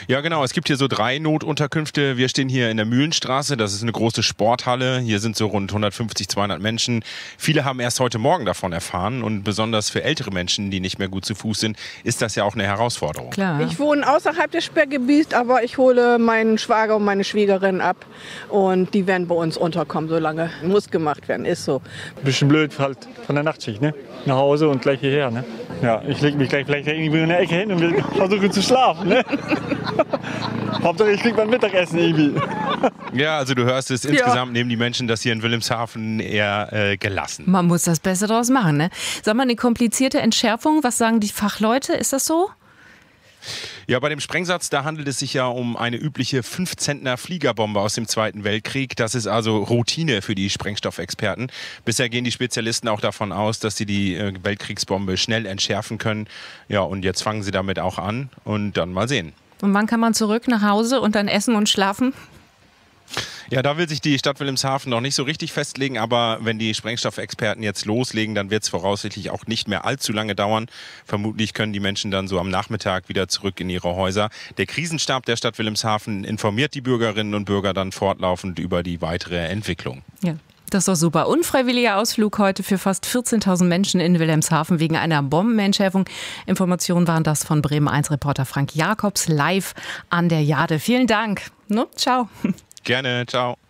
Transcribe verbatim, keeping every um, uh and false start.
Ja, genau. Es gibt hier so drei Notunterkünfte. Wir stehen hier in der Mühlenstraße. Das ist eine große Sporthalle. Hier sind so rund hundertfünfzig, zweihundert Menschen. Viele haben erst heute Morgen davon erfahren. Und besonders für ältere Menschen, die nicht mehr gut zu Fuß sind, ist das ja auch eine Herausforderung. Klar. Ich wohne außerhalb des Sperrgebiets, aber ich hole meinen Schwager und meine Schwiegerin ab. Und die werden bei uns unterkommen, solange muss gemacht werden. Ist so. Bisschen blöd halt von der Nachtschicht, ne? Nach Hause und gleich hierher, ne? Ja, ich lege mich gleich vielleicht irgendwie in der Ecke hin und will versuchen zu schlafen, ne? Hauptsache ich krieg mein Mittagessen irgendwie. Ja, also du hörst es, insgesamt nehmen die Menschen das hier in Wilhelmshaven eher äh, gelassen. Man muss das Beste draus machen, ne? Sag mal, eine komplizierte Entschärfung, was sagen die Fachleute, ist das so? Ja, bei dem Sprengsatz, da handelt es sich ja um eine übliche fünf Zentner Fliegerbombe aus dem Zweiten Weltkrieg. Das ist also Routine für die Sprengstoffexperten. Bisher gehen die Spezialisten auch davon aus, dass sie die äh, Weltkriegsbombe schnell entschärfen können. Ja, und jetzt fangen sie damit auch an und dann mal sehen. Und wann kann man zurück nach Hause und dann essen und schlafen? Ja, da will sich die Stadt Wilhelmshaven noch nicht so richtig festlegen, aber wenn die Sprengstoffexperten jetzt loslegen, dann wird es voraussichtlich auch nicht mehr allzu lange dauern. Vermutlich können die Menschen dann so am Nachmittag wieder zurück in ihre Häuser. Der Krisenstab der Stadt Wilhelmshaven informiert die Bürgerinnen und Bürger dann fortlaufend über die weitere Entwicklung. Ja. Das ist doch super. Unfreiwilliger Ausflug heute für fast vierzehntausend Menschen in Wilhelmshaven wegen einer Bombenentschärfung. Informationen waren das von Bremen eins Reporter Frank Jakobs live an der Jade. Vielen Dank. No, ciao. Gerne, ciao.